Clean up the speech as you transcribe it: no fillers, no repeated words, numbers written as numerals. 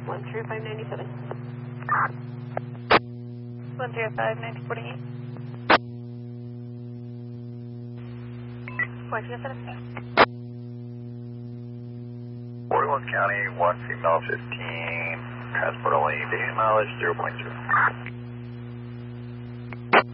10597. 105-9048. 427. 41 County, 1 female 15, transport only, daily mileage 0.2.